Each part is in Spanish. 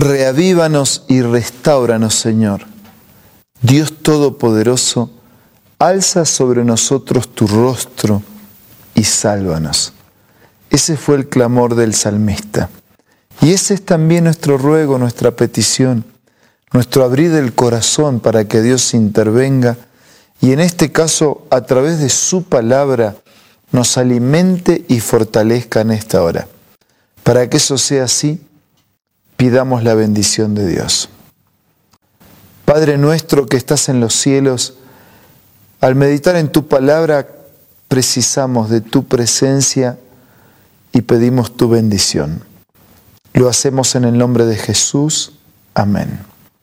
Reavívanos y restáuranos, Señor. Dios Todopoderoso, alza sobre nosotros tu rostro y sálvanos. Ese fue el clamor del salmista. Y ese es también nuestro ruego, nuestra petición, nuestro abrir del corazón para que Dios intervenga y en este caso, a través de su palabra, nos alimente y fortalezca en esta hora. Para que eso sea así, pidamos la bendición de Dios. Padre nuestro que estás en los cielos, al meditar en tu palabra, precisamos de tu presencia y pedimos tu bendición. Lo hacemos en el nombre de Jesús. Amén.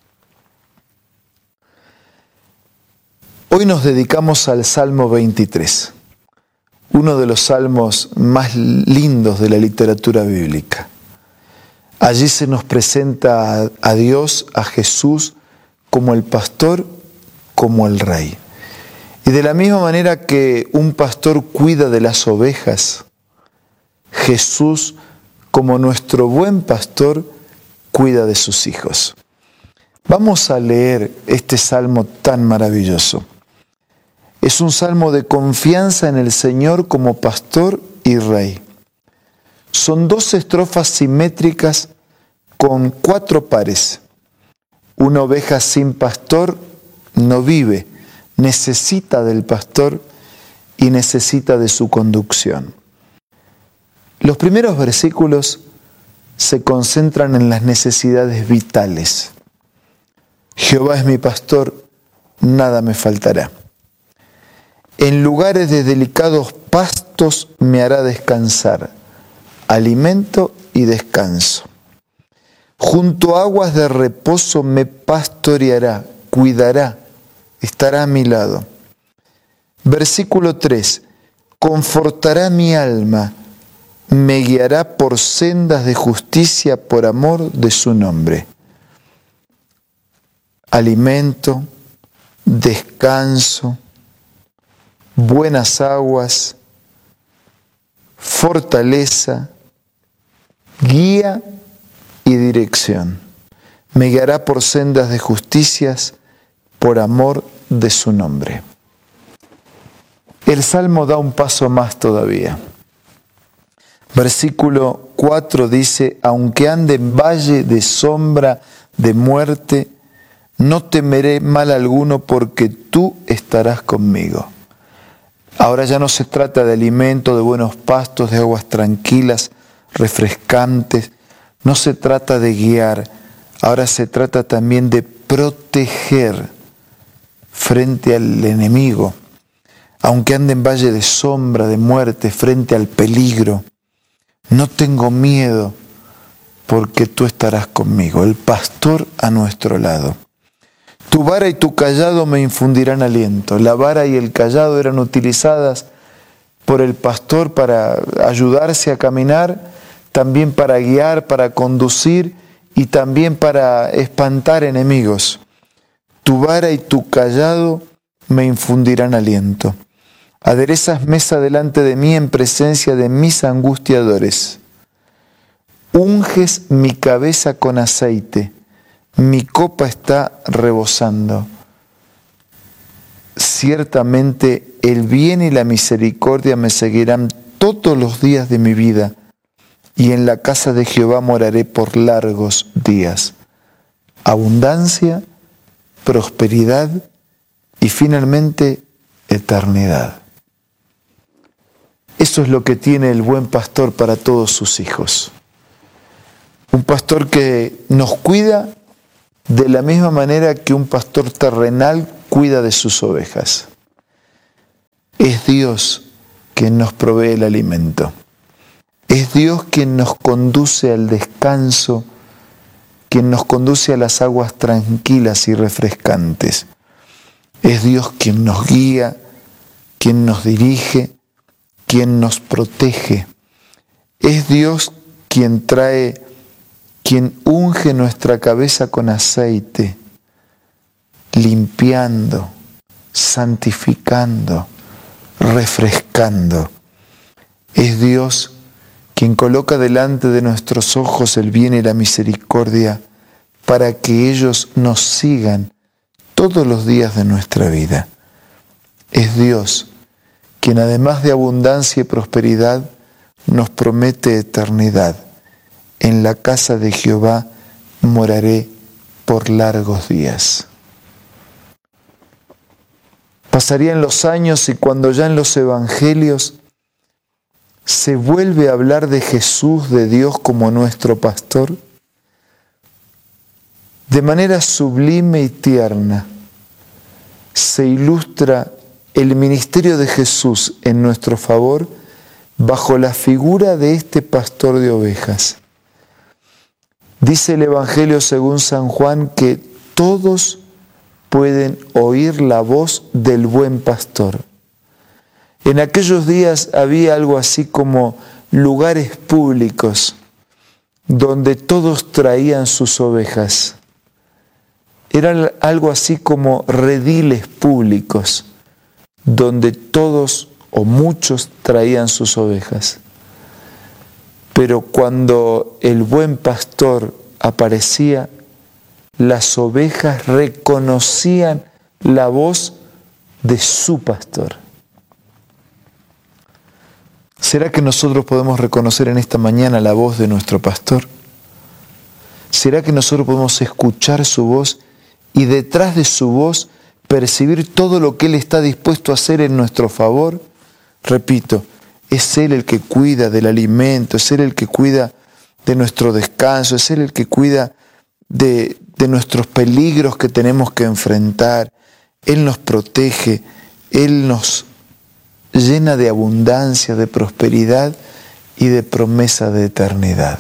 Hoy nos dedicamos al Salmo 23, uno de los salmos más lindos de la literatura bíblica. Allí se nos presenta a Dios, a Jesús, como el pastor, como el rey. Y de la misma manera que un pastor cuida de las ovejas, Jesús, como nuestro buen pastor, cuida de sus hijos. Vamos a leer este salmo tan maravilloso. Es un salmo de confianza en el Señor como pastor y rey. Son 2 estrofas simétricas con 4 pares. Una oveja sin pastor no vive, necesita del pastor y necesita de su conducción. Los primeros versículos se concentran en las necesidades vitales. Jehová es mi pastor, nada me faltará. En lugares de delicados pastos me hará descansar, alimento y descanso. Junto a aguas de reposo me pastoreará, cuidará, estará a mi lado. Versículo 3. Confortará mi alma, me guiará por sendas de justicia por amor de su nombre. Alimento, descanso, buenas aguas, fortaleza, guía y dirección. Me guiará por sendas de justicias por amor de su nombre. El Salmo da un paso más todavía. Versículo 4 dice, aunque ande en valle de sombra de muerte, no temeré mal alguno porque tú estarás conmigo. Ahora ya no se trata de alimento, de buenos pastos, de aguas tranquilas, refrescantes. No se trata de guiar, ahora se trata también de proteger frente al enemigo. Aunque ande en valle de sombra, de muerte, frente al peligro, no tengo miedo porque tú estarás conmigo, el pastor a nuestro lado. Tu vara y tu cayado me infundirán aliento. La vara y el cayado eran utilizadas por el pastor para ayudarse a caminar, también para guiar, para conducir y también para espantar enemigos. Tu vara y tu cayado me infundirán aliento. Aderezas mesa delante de mí en presencia de mis angustiadores. Unges mi cabeza con aceite. Mi copa está rebosando. Ciertamente el bien y la misericordia me seguirán todos los días de mi vida, y en la casa de Jehová moraré por largos días. Abundancia, prosperidad y finalmente eternidad. Eso es lo que tiene el buen pastor para todos sus hijos. Un pastor que nos cuida de la misma manera que un pastor terrenal cuida de sus ovejas. Es Dios quien nos provee el alimento. Es Dios quien nos conduce al descanso, quien nos conduce a las aguas tranquilas y refrescantes. Es Dios quien nos guía, quien nos dirige, quien nos protege. Es Dios quien unge nuestra cabeza con aceite, limpiando, santificando, refrescando. Es Dios quien coloca delante de nuestros ojos el bien y la misericordia para que ellos nos sigan todos los días de nuestra vida. Es Dios quien, además de abundancia y prosperidad, nos promete eternidad. En la casa de Jehová moraré por largos días. Pasarían los años y cuando ya en los evangelios se vuelve a hablar de Jesús, de Dios como nuestro pastor, de manera sublime y tierna se ilustra el ministerio de Jesús en nuestro favor bajo la figura de este pastor de ovejas. Dice el Evangelio según San Juan que todos pueden oír la voz del buen pastor. En aquellos días había algo así como lugares públicos donde todos traían sus ovejas. Era algo así como rediles públicos donde todos o muchos traían sus ovejas. Pero cuando el buen pastor aparecía, las ovejas reconocían la voz de su pastor. ¿Será que nosotros podemos reconocer en esta mañana la voz de nuestro pastor? ¿Será que nosotros podemos escuchar su voz y detrás de su voz percibir todo lo que Él está dispuesto a hacer en nuestro favor? Repito, es Él el que cuida del alimento, es Él el que cuida de nuestro descanso, es Él el que cuida de nuestros peligros que tenemos que enfrentar. Él nos protege, Él nos llena de abundancia, de prosperidad y de promesa de eternidad.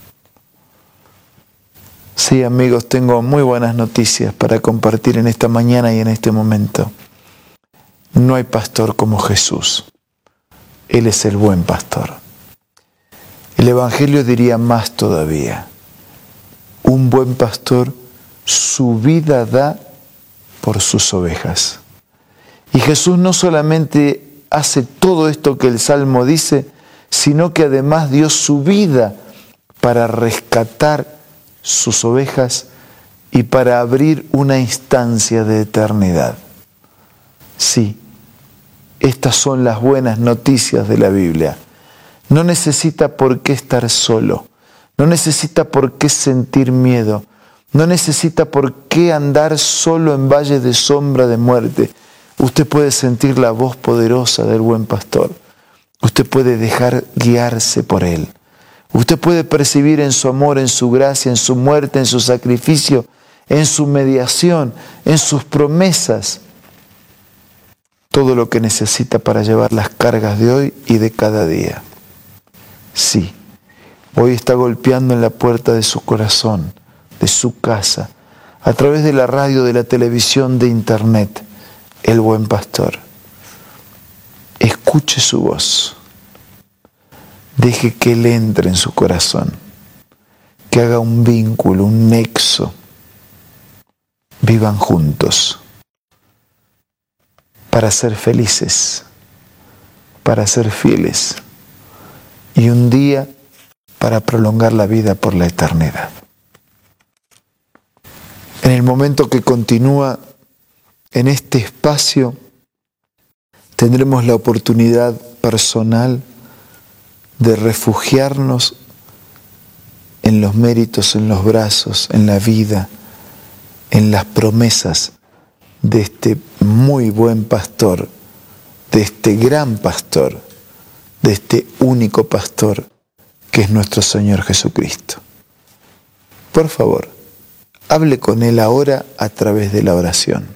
Sí, amigos, tengo muy buenas noticias para compartir en esta mañana y en este momento. No hay pastor como Jesús. Él es el buen pastor. El Evangelio diría más todavía. Un buen pastor su vida da por sus ovejas. Y Jesús no solamente hace todo esto que el Salmo dice, sino que además dio su vida para rescatar sus ovejas y para abrir una instancia de eternidad. Sí, estas son las buenas noticias de la Biblia. No necesita por qué estar solo, no necesita por qué sentir miedo, no necesita por qué andar solo en valles de sombra de muerte. Usted puede sentir la voz poderosa del buen pastor. Usted puede dejar guiarse por Él. Usted puede percibir en su amor, en su gracia, en su muerte, en su sacrificio, en su mediación, en sus promesas, todo lo que necesita para llevar las cargas de hoy y de cada día. Sí, hoy está golpeando en la puerta de su corazón, de su casa, a través de la radio, de la televisión, de internet, el buen pastor. Escuche su voz. Deje que Él entre en su corazón, que haga un vínculo, un nexo. Vivan juntos para ser felices, para ser fieles y un día para prolongar la vida por la eternidad. En el momento que continúa en este espacio, tendremos la oportunidad personal de refugiarnos en los méritos, en los brazos, en la vida, en las promesas de este muy buen pastor, de este gran pastor, de este único pastor que es nuestro Señor Jesucristo. Por favor, hable con Él ahora a través de la oración.